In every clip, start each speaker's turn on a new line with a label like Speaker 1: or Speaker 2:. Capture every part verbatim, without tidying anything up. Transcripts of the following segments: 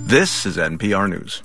Speaker 1: This is N P R News.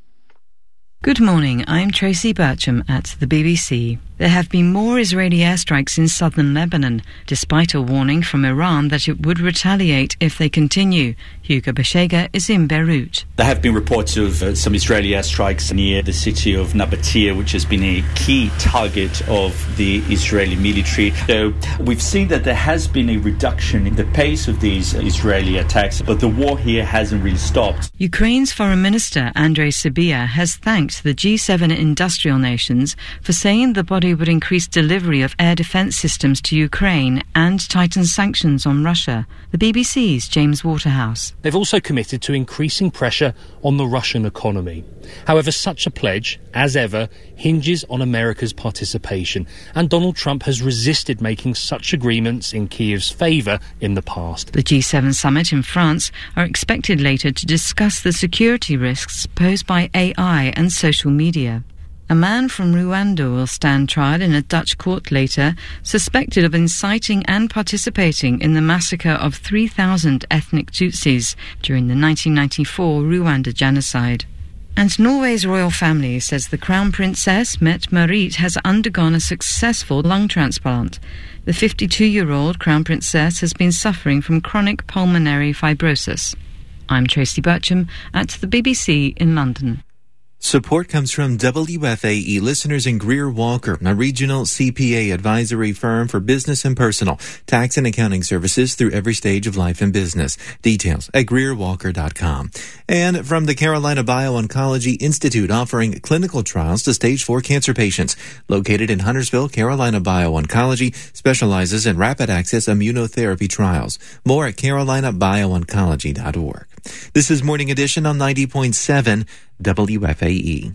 Speaker 2: Good morning, I'm Tracy Bircham at the B B C. There have been more Israeli airstrikes in southern Lebanon, despite a warning from Iran that it would retaliate if they continue. Hugo Beshega is in Beirut.
Speaker 3: There have been reports of uh, some Israeli airstrikes near the city of Nabatea, which has been a key target of the Israeli military. So we've seen that there has been a reduction in the pace of these Israeli attacks, but the war here hasn't really stopped.
Speaker 2: Ukraine's Foreign Minister Andrei Sybiha has thanked the G seven industrial nations for saying the body would increase delivery of air defence systems to Ukraine and tighten sanctions on Russia. The B B C's James Waterhouse.
Speaker 4: They've also committed to increasing pressure on the Russian economy. However, such a pledge, as ever, hinges on America's participation, and Donald Trump has resisted making such agreements in Kyiv's favour in the past.
Speaker 2: The G seven summit in France are expected later to discuss the security risks posed by A I and social media. A man from Rwanda will stand trial in a Dutch court later, suspected of inciting and participating in the massacre of three thousand ethnic Tutsis during the nineteen ninety-four Rwanda genocide. And Norway's royal family says the Crown Princess Mette-Marit has undergone a successful lung transplant. The fifty-two-year-old Crown Princess has been suffering from chronic pulmonary fibrosis. I'm Tracy Bircham at the B B C in London.
Speaker 5: Support comes from W F A E listeners in Greer Walker, a regional C P A advisory firm for business and personal tax and accounting services through every stage of life and business. Details at greer walker dot com. And from the Carolina Bio-Oncology Institute, offering clinical trials to stage four cancer patients. Located in Huntersville, Carolina Bio-Oncology specializes in rapid access immunotherapy trials. More at carolina bio oncology dot org. This is Morning Edition on ninety point seven W F A E.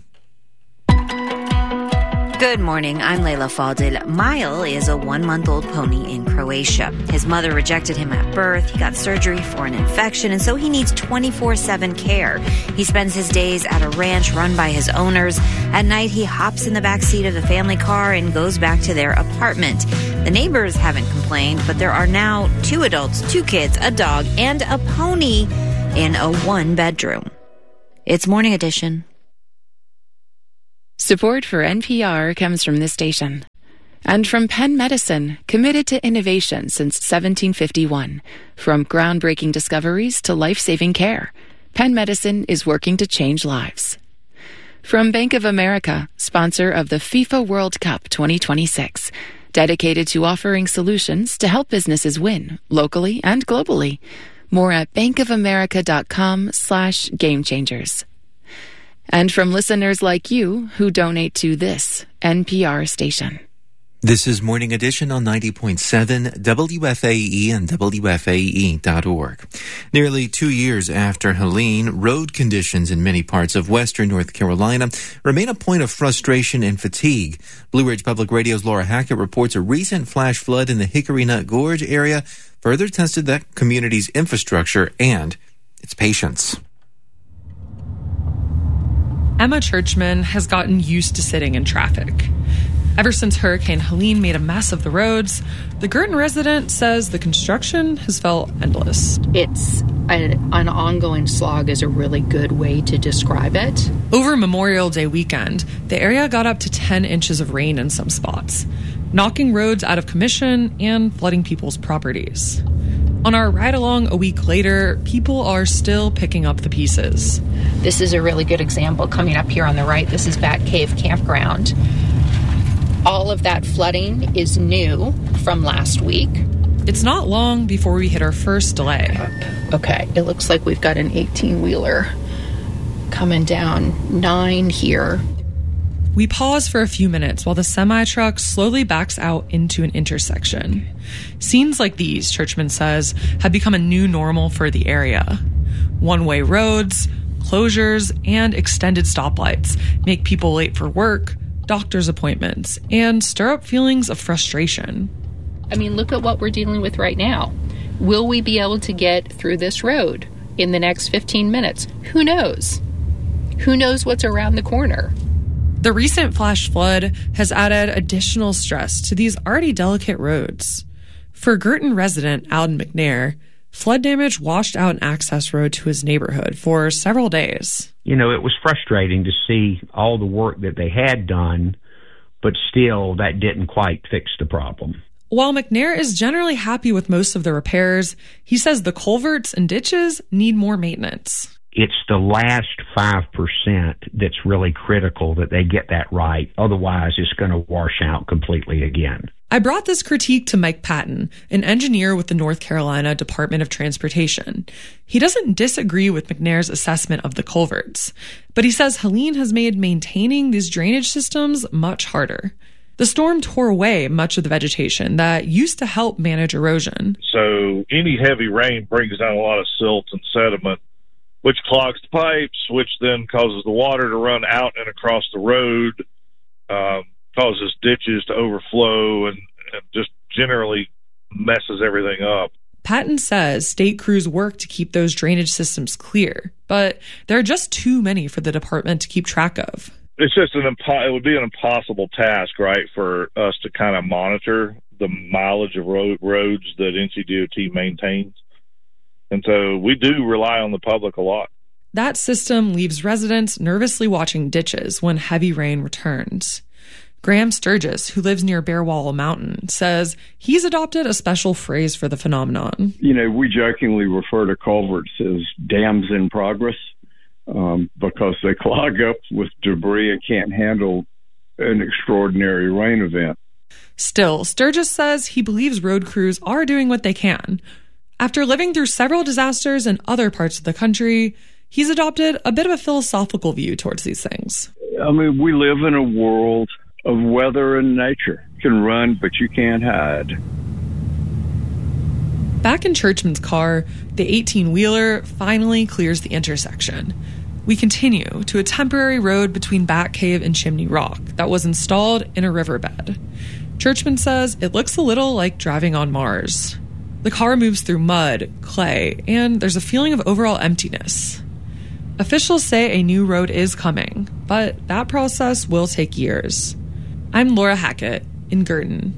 Speaker 6: Good morning, I'm Leila Fadil. Mile is a one-month-old pony in Croatia. His mother rejected him at birth. He got surgery for an infection, and so he needs twenty-four seven care. He spends his days at a ranch run by his owners. At night, he hops in the back seat of the family car and goes back to their apartment. The neighbors haven't complained, but there are now two adults, two kids, a dog, and a pony in a one-bedroom. It's Morning Edition.
Speaker 7: Support for N P R comes from this station. And from Penn Medicine, committed to innovation since seventeen fifty-one. From groundbreaking discoveries to life-saving care, Penn Medicine is working to change lives. From Bank of America, sponsor of the FIFA World Cup twenty twenty-six. Dedicated to offering solutions to help businesses win, locally and globally. More at bankofamerica.com slash game changers. And from listeners like you who donate to this N P R station.
Speaker 5: This is Morning Edition on ninety point seven W F A E and W F A E dot org. Nearly two years after Helene, road conditions in many parts of western North Carolina remain a point of frustration and fatigue. Blue Ridge Public Radio's Laura Hackett reports a recent flash flood in the Hickory Nut Gorge area further tested that community's infrastructure and its patience.
Speaker 8: Emma Churchman has gotten used to sitting in traffic. Ever since Hurricane Helene made a mess of the roads, the Girton resident says the construction has felt endless.
Speaker 9: It's a, an ongoing slog is a really good way to describe it.
Speaker 8: Over Memorial Day weekend, the area got up to ten inches of rain in some spots, knocking roads out of commission and flooding people's properties. On our ride along a week later, people are still picking up the pieces.
Speaker 9: This is a really good example coming up here on the right. This is Bat Cave Campground. All of that flooding is new from last week.
Speaker 8: It's not long before we hit our first delay.
Speaker 9: Okay, it looks like we've got an eighteen-wheeler coming down nine here.
Speaker 8: We pause for a few minutes while the semi-truck slowly backs out into an intersection. Scenes like these, Churchman says, have become a new normal for the area. One-way roads, closures, and extended stoplights make people late for work, doctor's appointments, and stir up feelings of frustration.
Speaker 9: I mean, look at what we're dealing with right now. Will we be able to get through this road in the next fifteen minutes? Who knows? Who knows what's around the corner?
Speaker 8: The recent flash flood has added additional stress to these already delicate roads. For Girton resident Alan McNair, Flood damage washed out an access road to his neighborhood for several days.
Speaker 1: You know, it was frustrating to see all the work that they had done, but still that didn't quite fix the problem.
Speaker 8: While McNair is generally happy with most of the repairs, he says the culverts and ditches need more maintenance.
Speaker 1: It's the last five percent that's really critical that they get that right. Otherwise, it's going to wash out completely again.
Speaker 8: I brought this critique to Mike Patton, an engineer with the North Carolina Department of Transportation. He doesn't disagree with McNair's assessment of the culverts, but he says Helene has made maintaining these drainage systems much harder. The storm tore away much of the vegetation that used to help manage erosion.
Speaker 10: So any heavy rain brings down a lot of silt and sediment, which clogs the pipes, which then causes the water to run out and across the road, um, causes ditches to overflow, and, and just generally messes everything up.
Speaker 8: Patton says state crews work to keep those drainage systems clear, but there are just too many for the department to keep track of.
Speaker 10: It's just an impo- it would be an impossible task, right, for us to kind of monitor the mileage of road, roads that N C D O T maintains. And so we do rely on the public a lot.
Speaker 8: That system leaves residents nervously watching ditches when heavy rain returns. Graham Sturgis, who lives near Bearwall Mountain, says he's adopted a special phrase for the phenomenon.
Speaker 11: You know, we jokingly refer to culverts as dams in progress um, because they clog up with debris and can't handle an extraordinary rain event.
Speaker 8: Still, Sturgis says he believes road crews are doing what they can. After living through several disasters in other parts of the country, he's adopted a bit of a philosophical view towards these things.
Speaker 11: I mean, we live in a world of weather and nature. You can run, but you can't hide.
Speaker 8: Back in Churchman's car, the eighteen-wheeler finally clears the intersection. We continue to a temporary road between Bat Cave and Chimney Rock that was installed in a riverbed. Churchman says it looks a little like driving on Mars. The car moves through mud, clay, and there's a feeling of overall emptiness. Officials say a new road is coming, but that process will take years. I'm Laura Hackett in Girton.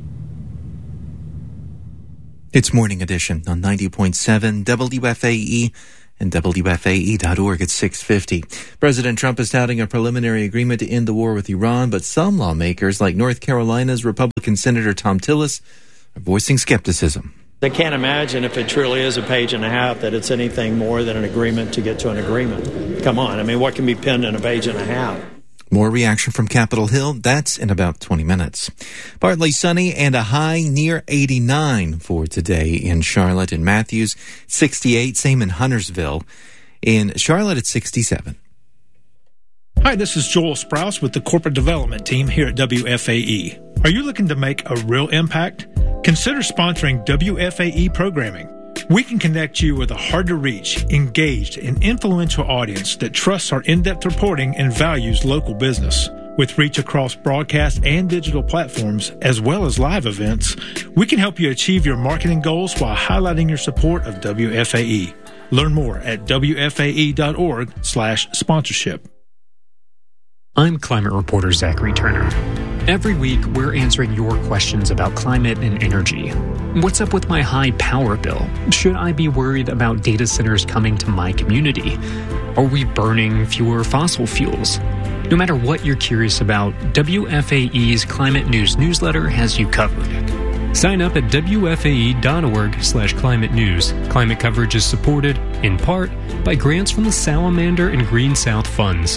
Speaker 5: It's Morning Edition on ninety point seven W F A E and W F A E dot org at six fifty. President Trump is touting a preliminary agreement to end the war with Iran, but some lawmakers, like North Carolina's Republican Senator Thom Tillis, are voicing skepticism.
Speaker 12: They can't imagine, if it truly is a page and a half, that it's anything more than an agreement to get to an agreement. Come on, I mean, what can be penned in a page and a half?
Speaker 5: More reaction from Capitol Hill. That's in about twenty minutes. Partly sunny and a high near eighty-nine for today in Charlotte and Matthews. sixty-eight, same in Huntersville. In Charlotte, it's sixty-seven.
Speaker 13: Hi, this is Joel Sprouse with the Corporate Development Team here at W F A E. Are you looking to make a real impact? Consider sponsoring W F A E programming. We can connect you with a hard-to-reach, engaged, and influential audience that trusts our in-depth reporting and values local business. With reach across broadcast and digital platforms, as well as live events, we can help you achieve your marketing goals while highlighting your support of W F A E. Learn more at W F A E dot org slash sponsorship.
Speaker 14: I'm climate reporter Zachary Turner. Every week, we're answering your questions about climate and energy. What's up with my high power bill? Should I be worried about data centers coming to my community? Are we burning fewer fossil fuels? No matter what you're curious about, W F A E's Climate News newsletter has you covered. Sign up at W F A E dot org slash climate news. Climate coverage is supported, in part, by grants from the Salamander and Green South funds.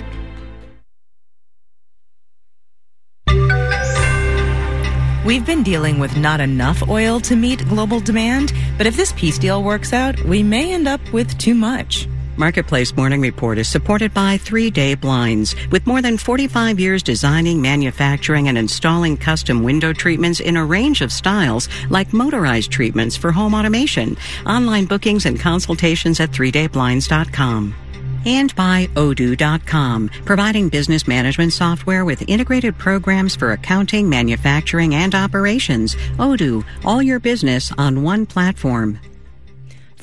Speaker 15: We've been dealing with not enough oil to meet global demand, but if this peace deal works out, we may end up with too much. Marketplace Morning Report is supported by Three Day Blinds. With more than forty-five years designing, manufacturing, and installing custom window treatments in a range of styles, like motorized treatments for home automation. Online bookings and consultations at three day blinds dot com. And by Odoo dot com, providing business management software with integrated programs for accounting, manufacturing, and operations. Odoo, all your business on one platform.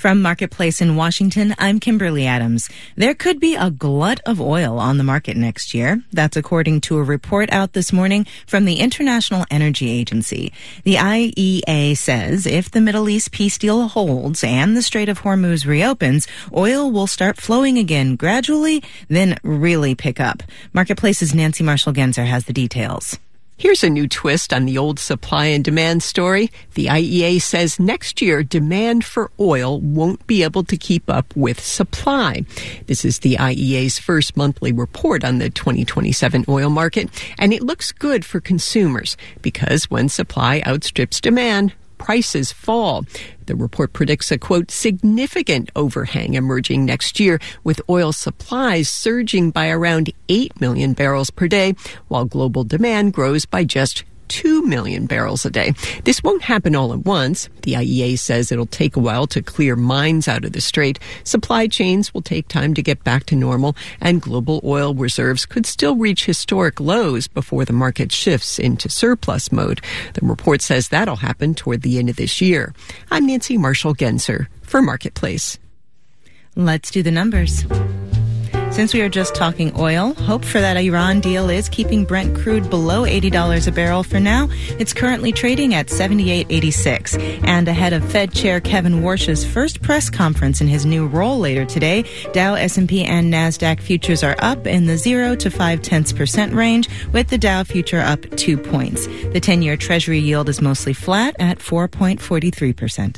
Speaker 15: From Marketplace in Washington, I'm Kimberly Adams. There could be a glut of oil on the market next year. That's according to a report out this morning from the International Energy Agency. The I E A says if the Middle East peace deal holds and the Strait of Hormuz reopens, oil will start flowing again gradually, then really pick up. Marketplace's Nancy Marshall-Genzer has the details.
Speaker 16: Here's a new twist on the old supply and demand story. The I E A says next year demand for oil won't be able to keep up with supply. This is the I E A's first monthly report on the twenty twenty-seven oil market, and it looks good for consumers because when supply outstrips demand, prices fall. The report predicts a, quote, significant overhang emerging next year, with oil supplies surging by around eight million barrels per day, while global demand grows by just two million barrels a day. This won't happen all at once. The I E A says it'll take a while to clear mines out of the strait. Supply chains will take time to get back to normal, and global oil reserves could still reach historic lows before the market shifts into surplus mode. The report says that'll happen toward the end of this year. I'm Nancy Marshall-Genzer for Marketplace.
Speaker 15: Let's do the numbers. Since we are just talking oil, hope for that Iran deal is keeping Brent crude below eighty dollars a barrel for now. It's currently trading at seventy-eight eighty-six. And ahead of Fed Chair Kevin Warsh's first press conference in his new role later today, Dow, S and P, and NASDAQ futures are up in the zero to five tenths percent range, with the Dow future up two points. The ten-year Treasury yield is mostly flat at four point four three percent.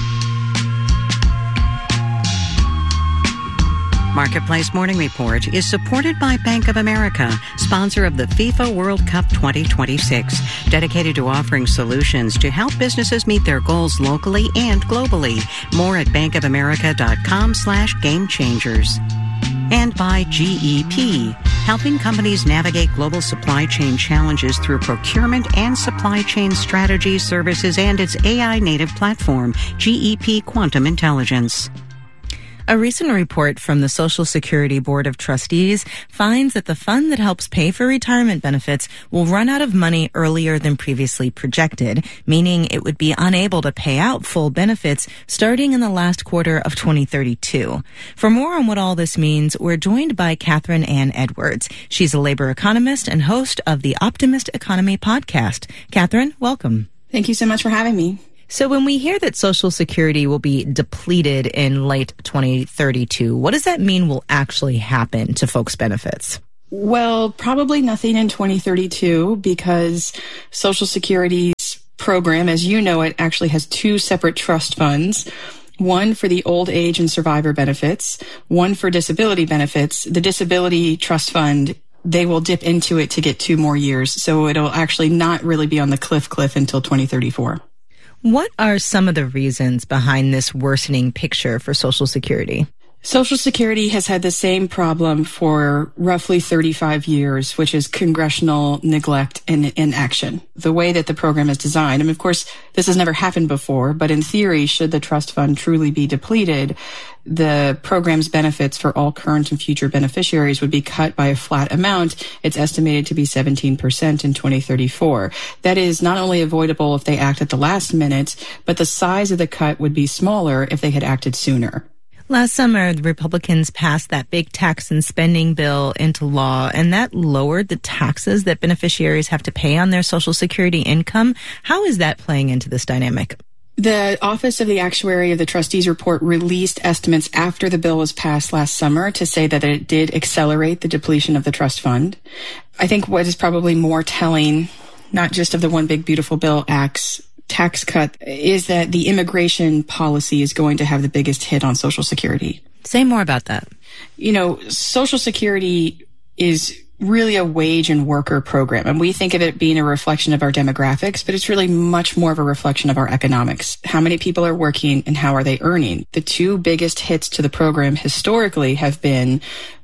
Speaker 17: Marketplace Morning Report is supported by Bank of America, sponsor of the FIFA World Cup twenty twenty-six, dedicated to offering solutions to help businesses meet their goals locally and globally. More at bankofamerica.com slash game changers. And by G E P, helping companies navigate global supply chain challenges through procurement and supply chain strategy services and its A I-native platform, G E P Quantum Intelligence.
Speaker 15: A recent report from the Social Security Board of Trustees finds that the fund that helps pay for retirement benefits will run out of money earlier than previously projected, meaning it would be unable to pay out full benefits starting in the last quarter of twenty thirty-two. For more on what all this means, we're joined by Catherine Ann Edwards. She's a labor economist and host of the Optimist Economy podcast. Catherine, welcome.
Speaker 18: Thank you so much for having me.
Speaker 15: So when we hear that Social Security will be depleted in late twenty thirty-two, what does that mean will actually happen to folks' benefits?
Speaker 18: Well, probably nothing in twenty thirty-two, because Social Security's program, as you know it, actually has two separate trust funds. One for the old age and survivor benefits, one for disability benefits. The disability trust fund, they will dip into it to get two more years. So it'll actually not really be on the cliff cliff until twenty thirty-four.
Speaker 15: What are some of the reasons behind this worsening picture for Social Security?
Speaker 18: Social Security has had the same problem for roughly thirty-five years, which is congressional neglect and inaction. The way that the program is designed, and of course, this has never happened before, but in theory, should the trust fund truly be depleted, the program's benefits for all current and future beneficiaries would be cut by a flat amount. It's estimated to be seventeen percent in twenty thirty-four. That is not only avoidable if they act at the last minute, but the size of the cut would be smaller if they had acted sooner.
Speaker 15: Last summer, the Republicans passed that big tax and spending bill into law, and that lowered the taxes that beneficiaries have to pay on their Social Security income. How is that playing into this dynamic?
Speaker 18: The Office of the Actuary of the Trustees Report released estimates after the bill was passed last summer to say that it did accelerate the depletion of the trust fund. I think what is probably more telling, not just of the One Big Beautiful Bill Act's tax cut, is that the immigration policy is going to have the biggest hit on Social Security.
Speaker 15: Say more about that.
Speaker 18: You know, Social Security is really a wage and worker program, and we think of it being a reflection of our demographics, but it's really much more of a reflection of our economics. How many people are working and how are they earning? The two biggest hits to the program historically have been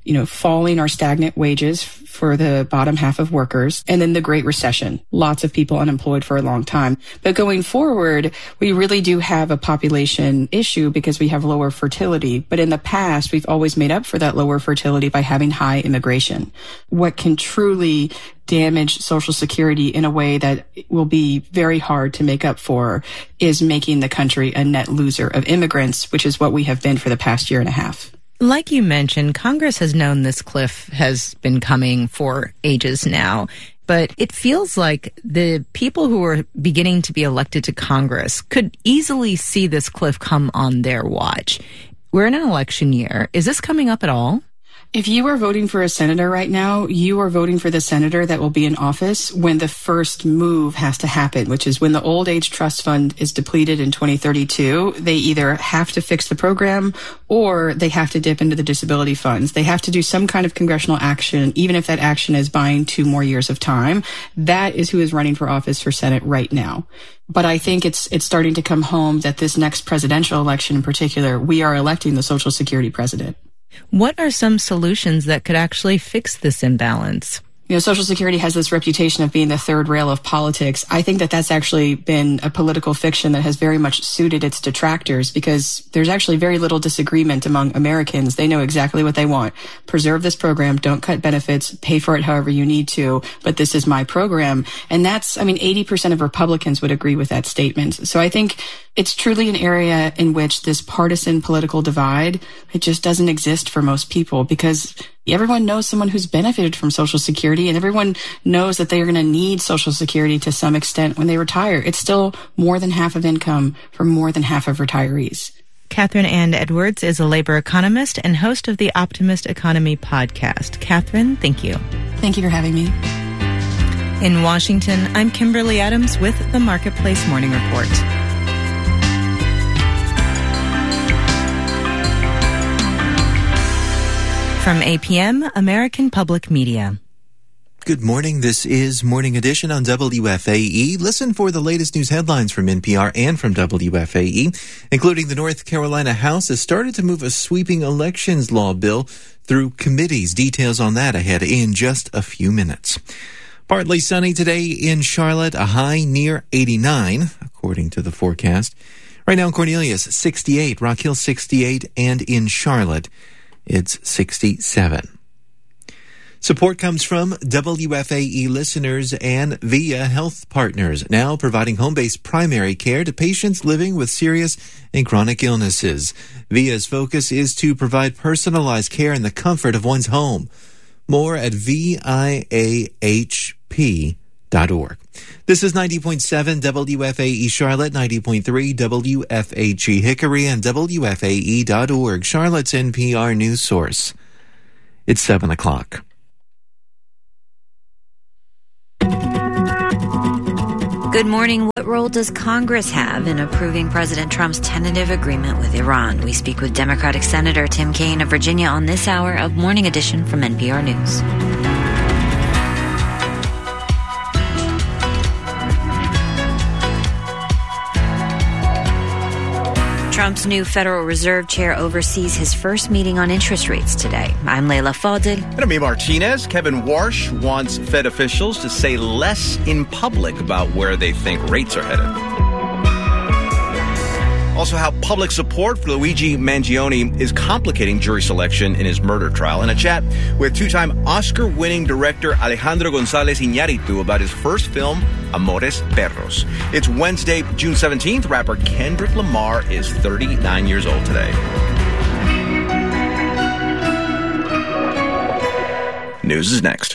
Speaker 18: you know, falling or stagnant wages for the bottom half of workers, and then the Great Recession. Lots of people unemployed for a long time. But going forward, we really do have a population issue because we have lower fertility. But in the past, we've always made up for that lower fertility by having high immigration. What can truly damage Social Security in a way that will be very hard to make up for is making the country a net loser of immigrants, which is what we have been for the past year and a half.
Speaker 19: Like you mentioned, Congress has known this cliff has been coming for ages now, but it feels like the people who are beginning to be elected to Congress could easily see this cliff come on their watch. We're in an election year. Is this coming up at all?
Speaker 18: If you are voting for a senator right now, you are voting for the senator that will be in office when the first move has to happen, which is when the old age trust fund is depleted in twenty thirty-two. They either have to fix the program or they have to dip into the disability funds. They have to do some kind of congressional action, even if that action is buying two more years of time. That is who is running for office for Senate right now. But I think it's it's starting to come home that this next presidential election in particular, we are electing the Social Security president.
Speaker 19: What are some solutions that could actually fix this imbalance?
Speaker 18: You know, Social Security has this reputation of being the third rail of politics. I think that that's actually been a political fiction that has very much suited its detractors because there's actually very little disagreement among Americans. They know exactly what they want. Preserve this program, don't cut benefits, pay for it however you need to, but this is my program. And that's, I mean, eighty percent of Republicans would agree with that statement. So I think it's truly an area in which this partisan political divide, it just doesn't exist for most people because everyone knows someone who's benefited from Social Security and everyone knows that they're going to need Social Security to some extent when they retire. It's still more than half of income for more than half of retirees.
Speaker 19: Catherine Ann Edwards is a labor economist and host of the Optimist Economy podcast. Catherine, thank you.
Speaker 18: Thank you for having me.
Speaker 19: In Washington, I'm Kimberly Adams with the Marketplace Morning Report. From A P M, American Public Media.
Speaker 5: Good morning. This is Morning Edition on W F A E. Listen for the latest news headlines from N P R and from W F A E, including the North Carolina House has started to move a sweeping elections law bill through committees. Details on that ahead in just a few minutes. Partly sunny today in Charlotte, a high near eighty-nine, according to the forecast. Right now in Cornelius, sixty-eight, Rock Hill sixty-eight, and in Charlotte, it's sixty-seven. Support comes from W F A E listeners and Via Health Partners, now providing home-based primary care to patients living with serious and chronic illnesses. Via's focus is to provide personalized care in the comfort of one's home. More at V I A H P dot org. This is ninety point seven W F A E Charlotte, ninety point three W F H E Hickory, and W F A E dot org, Charlotte's N P R news source. It's seven o'clock.
Speaker 6: Good morning. What role does Congress have in approving President Trump's tentative agreement with Iran? We speak with Democratic Senator Tim Kaine of Virginia on this hour of Morning Edition from N P R News. Trump's new Federal Reserve chair oversees his first meeting on interest rates today. I'm Leila Fadel.
Speaker 20: And I'm Amy Martinez. Kevin Warsh wants Fed officials to say less in public about where they think rates are headed. Also, how public support for Luigi Mangione is complicating jury selection in his murder trial. And a chat with two-time Oscar-winning director Alejandro González Iñárritu about his first film, Amores Perros. It's Wednesday, June seventeenth. Rapper Kendrick Lamar is thirty-nine years old today. News is next.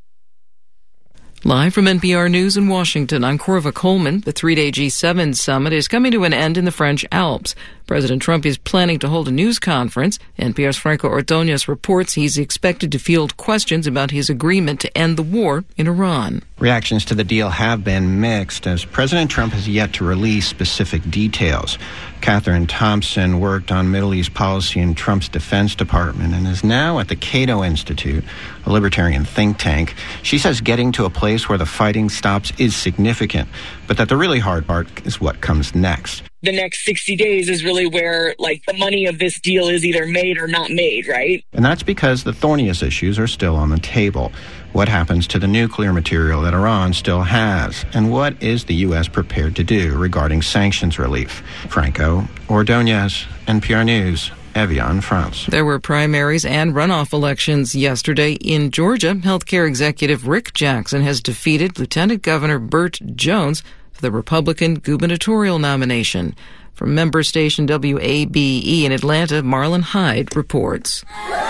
Speaker 21: Live from N P R News in Washington, I'm Corva Coleman. The three-day G seven summit is coming to an end in the French Alps. President Trump is planning to hold a news conference. N P R's Franco Ordonez reports he's expected to field questions about his agreement to end the war in Iran.
Speaker 22: Reactions to the deal have been mixed, as President Trump has yet to release specific details. Catherine Thompson worked on Middle East policy in Trump's Defense Department and is now at the Cato Institute, a libertarian think tank. She says getting to a place where the fighting stops is significant, but that the really hard part is what comes next.
Speaker 3: the next sixty days is really where, like, the money of this deal is either made or not made, right?
Speaker 22: And that's because the thorniest issues are still on the table. What happens to the nuclear material that Iran still has? And what is the U S prepared to do regarding sanctions relief? Franco Ordonez, N P R News, Evian, France.
Speaker 21: There were primaries and runoff elections yesterday in Georgia. Healthcare executive Rick Jackson has defeated Lieutenant Governor Burt Jones for the Republican gubernatorial nomination. From member station W A B E in Atlanta, Marlon Hyde reports.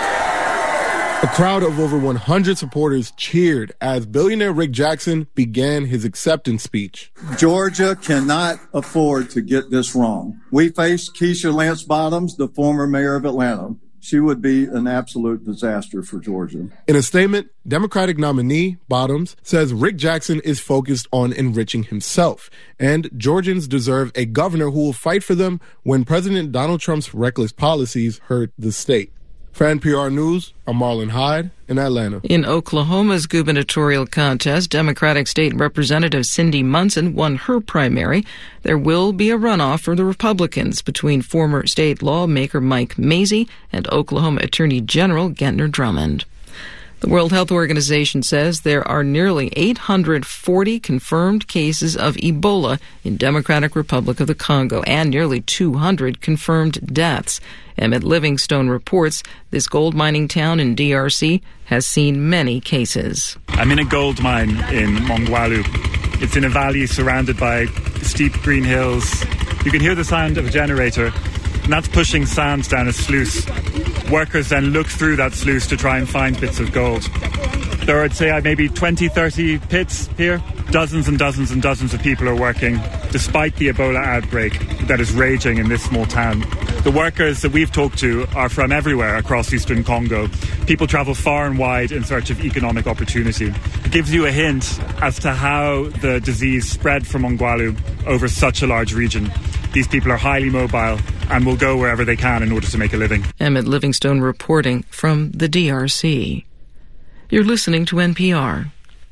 Speaker 4: A crowd of over one hundred supporters cheered as billionaire Rick Jackson began his acceptance speech.
Speaker 23: Georgia cannot afford to get this wrong. We faced Keisha Lance Bottoms, the former mayor of Atlanta. She would be an absolute disaster for Georgia.
Speaker 4: In a statement, Democratic nominee Bottoms says Rick Jackson is focused on enriching himself, and Georgians deserve a governor who will fight for them when President Donald Trump's reckless policies hurt the state. For N P R News, I'm Marlon Hyde in Atlanta.
Speaker 21: In Oklahoma's gubernatorial contest, Democratic State Representative Cindy Munson won her primary. There will be a runoff for the Republicans between former state lawmaker Mike Mazzei and Oklahoma Attorney General Gentner Drummond. The World Health Organization says there are nearly eight hundred forty confirmed cases of Ebola in Democratic Republic of the Congo and nearly two hundred confirmed deaths. Emmett Livingstone reports this gold mining town in D R C has seen many cases.
Speaker 24: I'm in a gold mine in Mongwalu. It's in a valley surrounded by steep green hills. You can hear the sound of a generator, and that's pushing sand down a sluice. Workers then look through that sluice to try and find bits of gold. There are, I'd say, maybe twenty, thirty pits here. Dozens and dozens and dozens of people are working, despite the Ebola outbreak that is raging in this small town. The workers that we've talked to are from everywhere across eastern Congo. People travel far and wide in search of economic opportunity. It gives you a hint as to how the disease spread from Mongwalu over such a large region. These people are highly mobile and will go wherever they can in order to make a living.
Speaker 21: Emmett Livingstone reporting from the D R C. You're listening to N P R.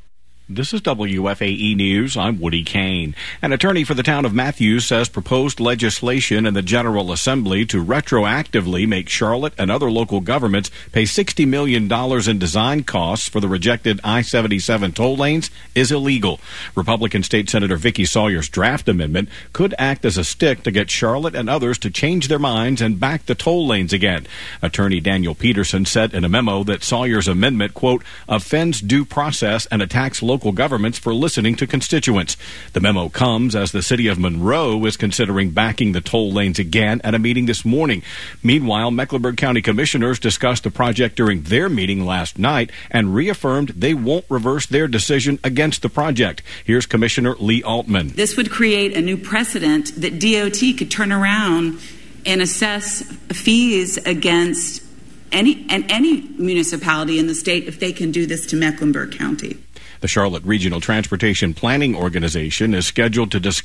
Speaker 25: This is W F A E News. I'm Woody Kane. An attorney for the town of Matthews says proposed legislation in the General Assembly to retroactively make Charlotte and other local governments pay sixty million dollars in design costs for the rejected I seventy-seven toll lanes is illegal. Republican State Senator Vicky Sawyer's draft amendment could act as a stick to get Charlotte and others to change their minds and back the toll lanes again. Attorney Daniel Peterson said in a memo that Sawyer's amendment, quote, offends due process and attacks local local governments for listening to constituents. The memo comes as the city of Monroe is considering backing the toll lanes again at a meeting this morning. Meanwhile, Mecklenburg County commissioners discussed the project during their meeting last night and reaffirmed they won't reverse their decision against the project. Here's Commissioner Lee Altman.
Speaker 26: This would create a new precedent that D O T could turn around and assess fees against any and any municipality in the state if they can do this to Mecklenburg County.
Speaker 25: The Charlotte Regional Transportation Planning Organization is scheduled to discuss